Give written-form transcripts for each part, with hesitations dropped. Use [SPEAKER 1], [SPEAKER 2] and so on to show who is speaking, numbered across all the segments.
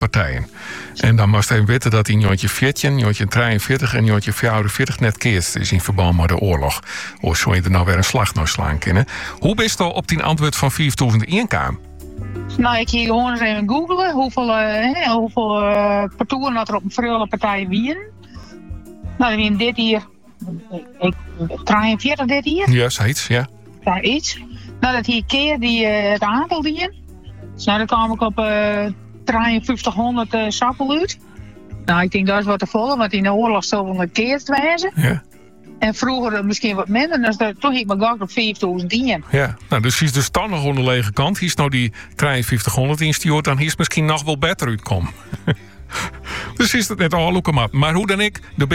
[SPEAKER 1] partijen. En dan moest je even weten dat in Jontje 14, Jontje 43 en Jontje 44 net keerst is in verband met de oorlog. Of zou je er nou weer een slag naar slaan kunnen. Hoe bist je op die antwoord van 4001 kwam?
[SPEAKER 2] Nou, ik ging gewoon eens even googlen hoeveel partijden dat er op een vrije partij wieren. Nou, dan dit hier, 43 dit hier.
[SPEAKER 1] Ja, zoiets, ja.
[SPEAKER 2] Ja, iets. Nou, dat hier keer het aantal wieren. Dus nou, dan kwam ik op 5300 sappel uit. Nou, ik denk dat is wat te volle, want in de oorlog zoveel keer te wijzen.
[SPEAKER 1] Ja.
[SPEAKER 2] En vroeger misschien wat minder, dus toen ging ik me op 5010.
[SPEAKER 1] Ja, nou, dus is dus dan nog aan de lege kant. Hier is nou die 5300 instuurt, dan is misschien nog wel beter uitkomen. Dus is het net al ook maar hoe dan ik,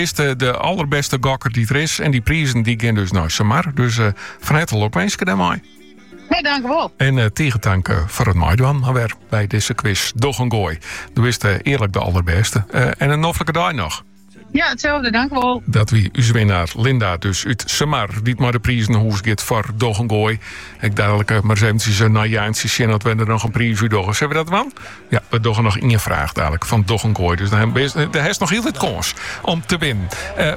[SPEAKER 1] de allerbeste gokker die er is. En die prijzen die gaan dus naar Samar. Dus van harte ook wensen daarmee.
[SPEAKER 2] Nee, dank u wel.
[SPEAKER 1] En tegendanken voor het meedoen weer bij deze quiz. Doch een gooi. Du bist eerlijk de allerbeste. En een noffelijke dag nog.
[SPEAKER 2] Ja, hetzelfde, dank u wel.
[SPEAKER 1] Dat wie uw winnaar Linda dus uit Samar die maar de prijzen hoes gaat voor Doch een gooi. Ik dadelijk maar eens naar Jaantje zien dat we er nog een prijs voor doen. Zullen we dat man? Ja, we doen nog één vraag dadelijk van Doch een gooi. Dus daar is nog heel veel kans om te winnen.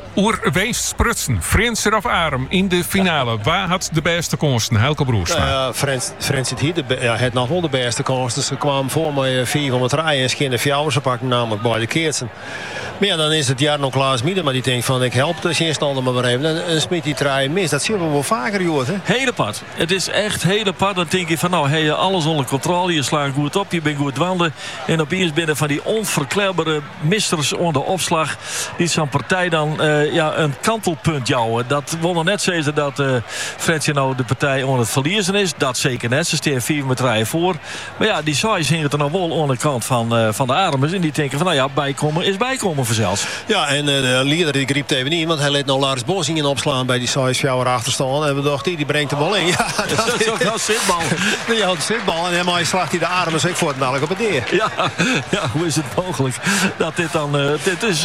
[SPEAKER 1] Weest sprutsen, Frenser of Arm in de finale. Waar had de beste kansen? Helke Broersma.
[SPEAKER 3] Frans zit hier. Het nog wel de beste kansen. Ze kwamen voor mij 4 om het rijden en scheen de fjouwers te pakken, namelijk bij de Keertsen. Maar ja, dan is het jaar nog Klaas Mieder, maar die denkt van ik help de eerste maar even. En Smit die trein mis. Dat zien we wel vaker, joh.
[SPEAKER 4] Heel apart. Het is echt heel apart. Dan denk je van nou, heb je alles onder controle. Je slaat goed op, je bent goed wandelen. En opeens binnen van die onverklaarbare misters onder opslag. Die zo'n partij dan een kantelpunt jouwen. Dat wil nog net zeggen dat Fretje nou de partij onder het verliezen is. Dat zeker net. Ze staan 4 met rijden voor. Maar ja, die saais hingen er nog wel onder de kant van de armen. En die denken van nou ja, bijkomen is bijkomen voor zelfs.
[SPEAKER 3] Ja, en de leider die griep even niet, want hij liet nou Lars Bosingen opslaan bij die Saisfjouwer achter staan. En we dachten, die brengt hem wel in. Ja,
[SPEAKER 4] dat is ook wel zitbal.
[SPEAKER 3] Die had een zitbal en helemaal slaagt hij de armen zeker voor het dadelijk op het neer.
[SPEAKER 4] Ja, hoe is het mogelijk dat dit dan... dit is...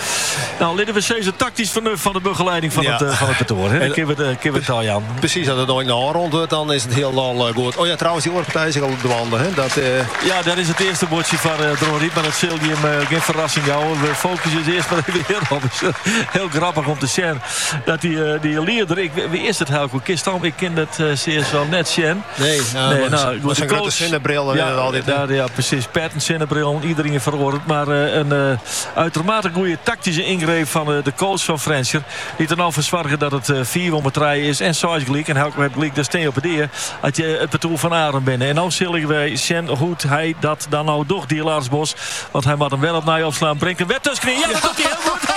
[SPEAKER 4] nou, leden we steeds de tactisch vernuft van de begeleiding van het kantoor. Dan kunnen we het al, Jan.
[SPEAKER 3] Precies, als het nooit naar rond wordt, dan is het heel goed. Oh ja, trouwens, die oorpartij is al op de wanden. Hè?
[SPEAKER 4] Ja, dat is het eerste bordje van Dron Riep. Maar dat zul je hem geen verrassing houden. We focussen het eerst maar even hierop. Heel grappig om te zien dat die leerder... Wie is het heel goed? Kistam, ik ken dat zeer zo net zien.
[SPEAKER 3] Nee, met zijn grote zinnebril en al dit.
[SPEAKER 4] Ja, precies. Pet en zinnebril, iedereen verordend. Maar een uitermate goede tactische ingreep van de coach van Frenscher. Die er nou voor zorgen dat het 4 om het rijden is. En zoals gelijk, en Helke heeft gelijk, daar steen je op het eer. Dat je het partout van Arem binnen. En nou zullen wij zien hoe hij dat dan nou doch, die Laarsbos. Want hij moet hem wel op naar je opslaan. Brengt een wet tussen. Ja, dat doet hij heel goed.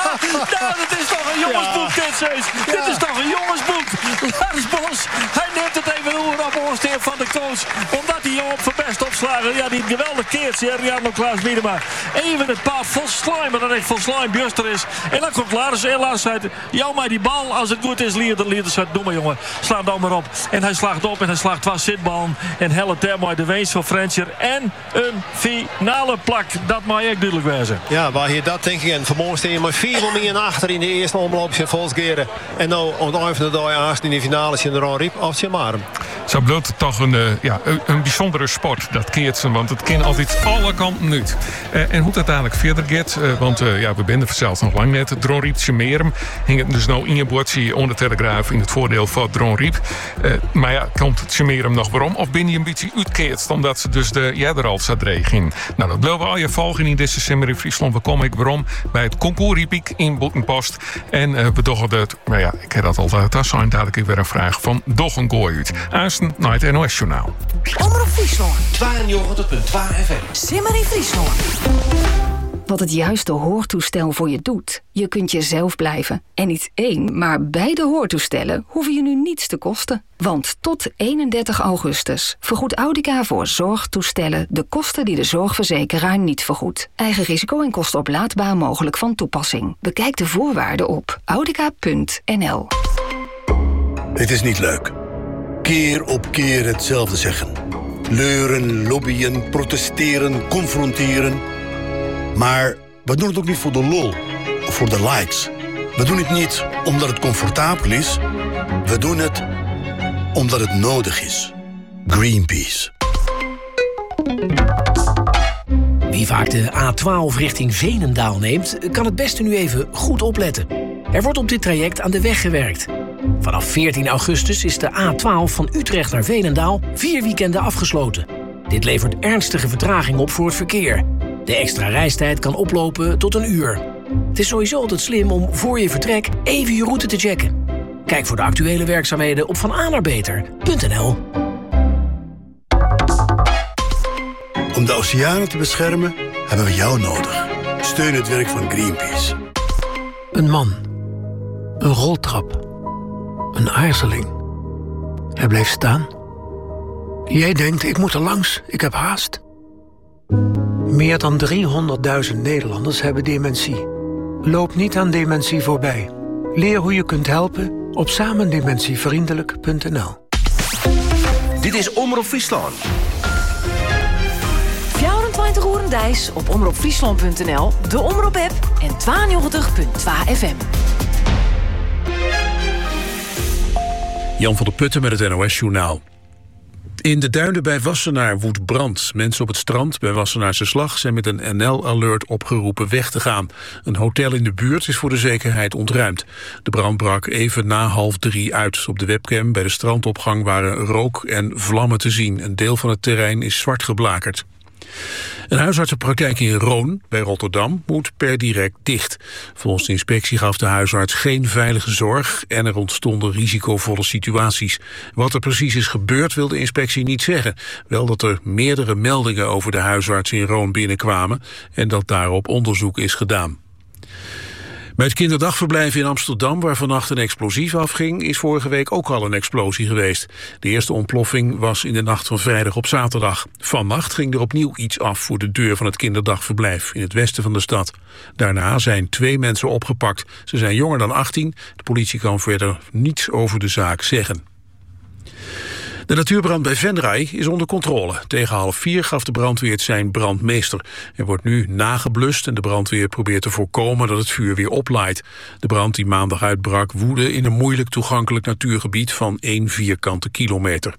[SPEAKER 4] Nou, dit is toch een jongensboek, dit Zeus. Dit is toch een jongensboek. Laarsbos, hij neemt het even over op oorsteer van de coach. Omdat hij jongen op verbest opslagen. Ja, die geweldig keert. Ja, nog Klaas Miedema. Even het paard vol slime, maar dat echt vol slime buster is. En dan komt Lars. En Lars zei, jou maar die bal. Als het goed is, Lieder zei, doe maar jongen. Sla dan maar op. En hij slaagt op en hij slaagt 2 zitballen. En helpt daarmee de winst van Frenscher. En een finale plak. Dat mag ik duidelijk wezen.
[SPEAKER 3] Ja, waar je dat denk ik. En vanmorgen steen je maar 4 om in achter in de eerste omloop in Volksgeren. En nou om het eind van de dag haast in de finale in de Ron Riep of Tjemarem.
[SPEAKER 1] Zo bloot toch een bijzondere sport, dat keertsen. Want het kan altijd alle kanten uit. En hoe dat dadelijk verder gaat. Want we zijn er zelfs nog lang net. Dron Riep Tjemerem hing het dus nou in je bordje onder de Telegraaf in het voordeel van Dron Riep. Maar ja, komt Tjemerem nog waarom? Of ben je een beetje uitkeert omdat ze dus de er al zat regen. Nou, dat blijven al je volgen in deze december in Friesland. We komen waarom bij het concours Riepik in Boetenpost. En we doggen het, maar ja, ik heb dat altijd. Dat zijn dadelijk weer een vraag van Doch een gooi uit. Aansten naar het NOS-journaal.
[SPEAKER 5] Omroep Friesland.
[SPEAKER 6] 92.2 FM.
[SPEAKER 5] Simmer in Friesland. Wat het juiste hoortoestel voor je doet. Je kunt jezelf blijven. En niet 1, maar beide hoortoestellen hoeven je nu niets te kosten. Want tot 31 augustus vergoedt Audica voor zorgtoestellen de kosten die de zorgverzekeraar niet vergoedt. Eigen risico en kosten oplaadbaar mogelijk van toepassing. Bekijk de voorwaarden op audica.nl.
[SPEAKER 7] Het is niet leuk. Keer op keer hetzelfde zeggen. Leuren, lobbyen, protesteren, confronteren. Maar we doen het ook niet voor de lol of voor de likes. We doen het niet omdat het comfortabel is. We doen het omdat het nodig is. Greenpeace.
[SPEAKER 8] Wie vaak de A12 richting Veenendaal neemt, kan het beste nu even goed opletten. Er wordt op dit traject aan de weg gewerkt. Vanaf 14 augustus is de A12 van Utrecht naar Veenendaal 4 weekenden afgesloten. Dit levert ernstige vertraging op voor het verkeer. De extra reistijd kan oplopen tot 1 uur. Het is sowieso altijd slim om voor je vertrek even je route te checken. Kijk voor de actuele werkzaamheden op vananaarbeter.nl.
[SPEAKER 7] Om de oceanen te beschermen hebben we jou nodig. Steun het werk van Greenpeace.
[SPEAKER 9] Een man. Een roltrap. Een aarzeling. Hij bleef staan. Jij denkt, ik moet er langs, ik heb haast. Meer dan 300.000 Nederlanders hebben dementie. Loop niet aan dementie voorbij. Leer hoe je kunt helpen op samendementievriendelijk.nl.
[SPEAKER 10] Dit is Omroep Friesland.
[SPEAKER 11] 24 uur Dijs op omroepfriesland.nl, de Omroep-app en 92.2 FM.
[SPEAKER 12] Jan van der Putten met het NOS-journaal. In de duinen bij Wassenaar woedt brand. Mensen op het strand bij Wassenaarse Slag zijn met een NL-alert opgeroepen weg te gaan. Een hotel in de buurt is voor de zekerheid ontruimd. De brand brak even na 2:30 uit. Op de webcam bij de strandopgang waren rook en vlammen te zien. Een deel van het terrein is zwart geblakerd. Een huisartsenpraktijk in Roon, bij Rotterdam, moet per direct dicht. Volgens de inspectie gaf de huisarts geen veilige zorg en er ontstonden risicovolle situaties. Wat er precies is gebeurd wil de inspectie niet zeggen. Wel dat er meerdere meldingen over de huisarts in Roon binnenkwamen en dat daarop onderzoek is gedaan. Bij het kinderdagverblijf in Amsterdam, waar vannacht een explosief afging, is vorige week ook al een explosie geweest. De eerste ontploffing was in de nacht van vrijdag op zaterdag. Vannacht ging er opnieuw iets af voor de deur van het kinderdagverblijf in het westen van de stad. Daarna zijn 2 mensen opgepakt. Ze zijn jonger dan 18. De politie kan verder niets over de zaak zeggen. De natuurbrand bij Venray is onder controle. Tegen 3:30 gaf de brandweer het zijn brandmeester. Er wordt nu nageblust en de brandweer probeert te voorkomen dat het vuur weer oplaait. De brand die maandag uitbrak woedde in een moeilijk toegankelijk natuurgebied van 1 vierkante kilometer.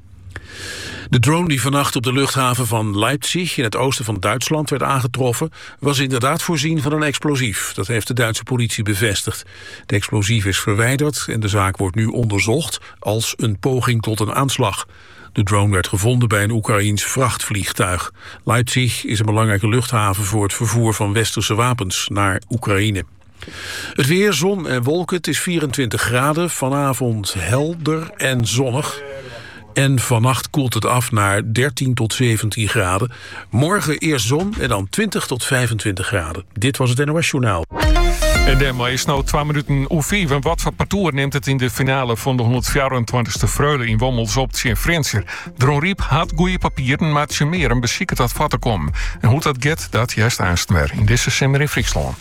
[SPEAKER 12] De drone die vannacht op de luchthaven van Leipzig in het oosten van Duitsland werd aangetroffen, was inderdaad voorzien van een explosief. Dat heeft de Duitse politie bevestigd. De explosief is verwijderd en de zaak wordt nu onderzocht als een poging tot een aanslag. De drone werd gevonden bij een Oekraïens vrachtvliegtuig. Leipzig is een belangrijke luchthaven voor het vervoer van westerse wapens naar Oekraïne. Het weer, zon en wolken, het is 24 graden. Vanavond helder en zonnig. En vannacht koelt het af naar 13 tot 17 graden. Morgen eerst zon en dan 20 tot 25 graden. Dit was het NOS Journaal.
[SPEAKER 1] En daarmee is nou 2 minuten oefie. Want wat voor parcours neemt het in de finale van de 124e Freule in Wommels op Sint Frensjer? Dron Riep had goede papieren, maar het meer een bezieken dat vatten komen. En hoe dat gaat, dat juist aanst weer in deze zomer in Friesland.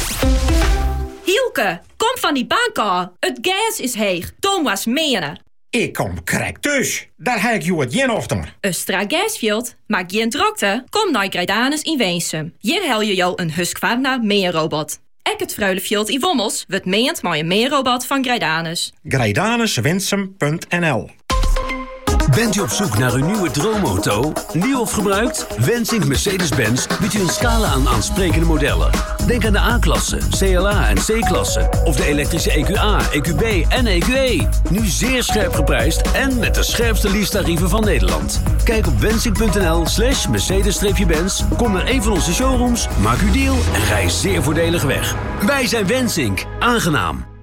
[SPEAKER 13] Hielke, kom van die bank af. Het gas is heeg. Tom was menen.
[SPEAKER 14] Ik kom correct dus. Daar heb ik jou het jen ochter.
[SPEAKER 13] Östra Gasfield, maar geen drokte. Kom naar Greidanus in Weensum. Hier hel je jou een Husqvarna meerrobot. Ek het Freulefjord in Wommels wordt meend maar een meerrobot van Greidanus.
[SPEAKER 14] Greidanuswensum.nl.
[SPEAKER 10] Bent u op zoek naar uw nieuwe droomauto? Nieuw of gebruikt? Wensink Mercedes-Benz biedt u een scala aan aansprekende modellen. Denk aan de A-klasse, CLA en C-klasse. Of de elektrische EQA, EQB en EQE. Nu zeer scherp geprijsd en met de scherpste leasetarieven van Nederland. Kijk op wensink.nl/Mercedes-Benz. Kom naar een van onze showrooms, maak uw deal en rij zeer voordelig weg. Wij zijn Wensink. Aangenaam.